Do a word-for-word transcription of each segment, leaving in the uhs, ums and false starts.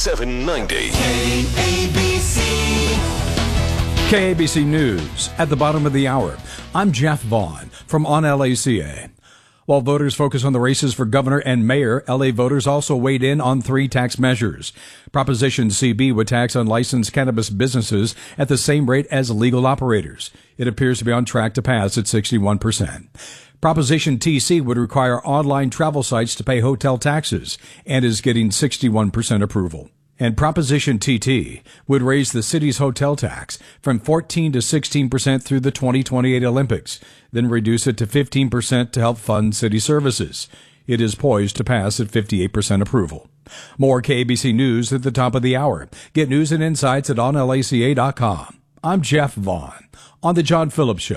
seven ninety. K A B C. K A B C News at the bottom of the hour. I'm Jeff Vaughn from On L A C A. While voters focus on the races for governor and mayor, L A voters also weighed in on three tax measures. Proposition C B would tax unlicensed cannabis businesses at the same rate as legal operators. It appears to be on track to pass at sixty-one percent. Proposition T C would require online travel sites to pay hotel taxes and is getting sixty-one percent approval. And Proposition T T would raise the city's hotel tax from fourteen to sixteen percent through the twenty twenty-eight Olympics, then reduce it to fifteen percent to help fund city services. It is poised to pass at fifty-eight percent approval. More K A B C News at the top of the hour. Get news and insights at on L A C A dot com. I'm Jeff Vaughn on The John Phillips Show.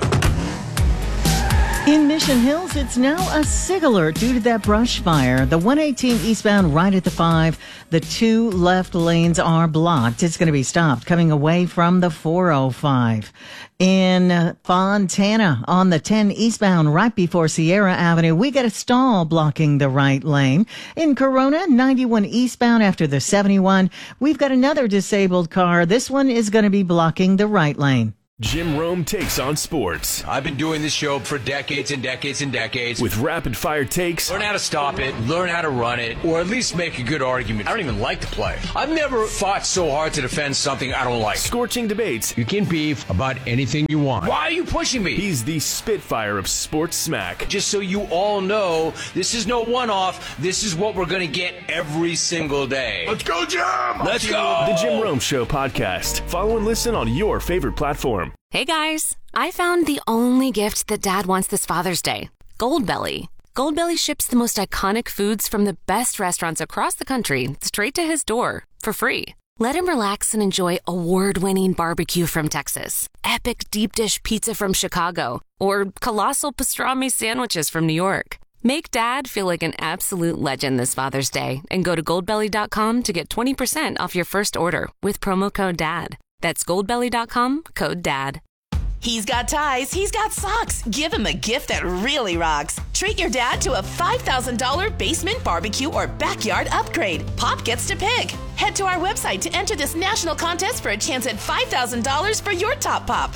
In Mission Hills, it's now a SIG alert due to that brush fire. The one eighteen eastbound right at the five. The two left lanes are blocked. It's going to be stopped coming away from the four oh five. In Fontana on the ten eastbound right before Sierra Avenue, we got a stall blocking the right lane. In Corona, ninety-one eastbound after the seventy-one, we've got another disabled car. This one is going to be blocking the right lane. Jim Rome takes on sports. I've been doing this show for decades and decades and decades. With rapid-fire takes. Learn how to stop it, learn how to run it, or at least make a good argument. I don't even like to play. I've never fought so hard to defend something I don't like. Scorching debates. You can beef about anything you want. Why are you pushing me? He's the Spitfire of sports smack. Just so you all know, this is no one-off. This is what we're going to get every single day. Let's go, Jim! Let's go! The Jim Rome Show podcast. Follow and listen on your favorite platform. Hey guys, I found the only gift that Dad wants this Father's Day. Goldbelly. Goldbelly ships the most iconic foods from the best restaurants across the country straight to his door for free. Let him relax and enjoy award-winning barbecue from Texas, epic deep dish pizza from Chicago, or colossal pastrami sandwiches from New York. Make Dad feel like an absolute legend this Father's Day and go to goldbelly dot com to get twenty percent off your first order with promo code DAD. That's goldbelly dot com, code DAD. He's got ties, he's got socks. Give him a gift that really rocks. Treat your dad to a five thousand dollars basement barbecue or backyard upgrade. Pop gets to pick. Head to our website to enter this national contest for a chance at five thousand dollars for your top pop.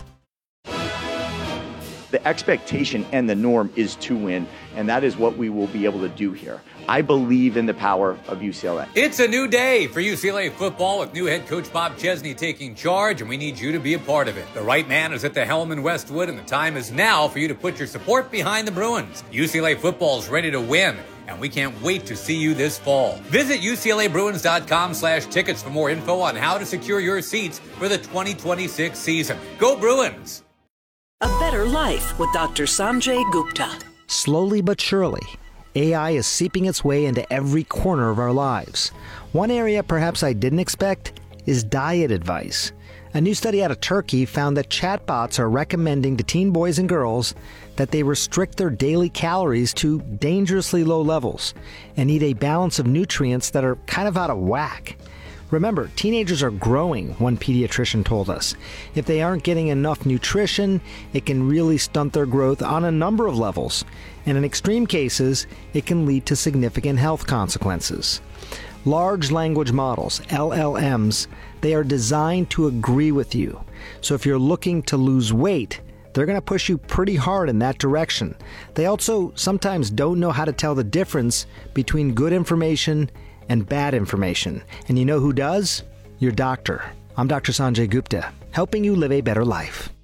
The expectation and the norm is to win, and that is what we will be able to do here. I believe in the power of U C L A. It's a new day for U C L A football with new head coach Bob Chesney taking charge, and we need you to be a part of it. The right man is at the helm in Westwood, and the time is now for you to put your support behind the Bruins. U C L A football is ready to win, and we can't wait to see you this fall. Visit U C L A Bruins dot com slash tickets for more info on how to secure your seats for the twenty twenty-six season. Go Bruins! A Better Life with Doctor Sanjay Gupta. Slowly but surely, A I is seeping its way into every corner of our lives. One area perhaps I didn't expect is diet advice. A new study out of Turkey found that chatbots are recommending to teen boys and girls that they restrict their daily calories to dangerously low levels and eat a balance of nutrients that are kind of out of whack. Remember, teenagers are growing, one pediatrician told us. If they aren't getting enough nutrition, it can really stunt their growth on a number of levels. And in extreme cases, it can lead to significant health consequences. Large language models, L L Ms, they are designed to agree with you. So if you're looking to lose weight, they're going to push you pretty hard in that direction. They also sometimes don't know how to tell the difference between good information and bad information. And you know who does? Your doctor. I'm Doctor Sanjay Gupta, helping you live a better life.